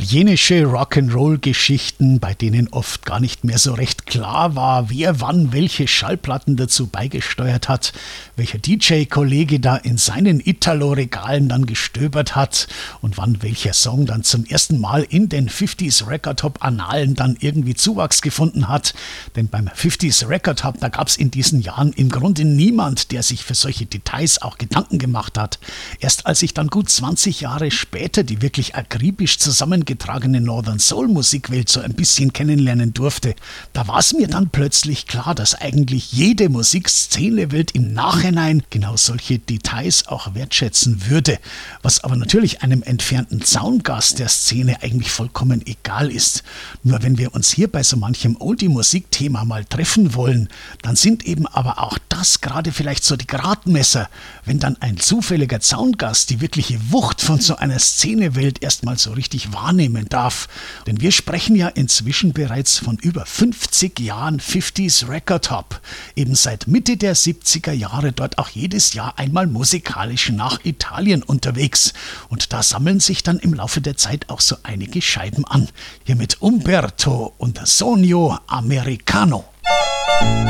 Italienische Rock'n'Roll-Geschichten, bei denen oft gar nicht mehr so recht klar war, wer wann welche Schallplatten dazu beigesteuert hat, welcher DJ-Kollege da in seinen Italo-Regalen dann gestöbert hat und wann welcher Song dann zum ersten Mal in den 50s Record Hop-Annalen dann irgendwie Zuwachs gefunden hat. Denn beim 50s Record Hop, da gab es in diesen Jahren im Grunde niemand, der sich für solche Details auch Gedanken gemacht hat. Erst als ich dann gut 20 Jahre später die wirklich akribisch zusammengetragene Northern Soul Musikwelt so ein bisschen kennenlernen durfte, da war es mir dann plötzlich klar, dass eigentlich jede Musikszenewelt im Nachhinein genau solche Details auch wertschätzen würde, was aber natürlich einem entfernten Zaungast der Szene eigentlich vollkommen egal ist. Nur wenn wir uns hier bei so manchem Oldie-Musikthema mal treffen wollen, dann sind eben aber auch das gerade vielleicht so die Gradmesser, wenn dann ein zufälliger Zaungast die wirkliche Wucht von so einer Szenewelt erstmal so richtig wahrnehmen darf. Denn wir sprechen ja inzwischen bereits von über 50 Jahren 50s Record Hop. Eben seit Mitte der 70er Jahre dort auch jedes Jahr einmal musikalisch nach Italien unterwegs. Und da sammeln sich dann im Laufe der Zeit auch so einige Scheiben an. Hier mit Umberto und Sogno Americano.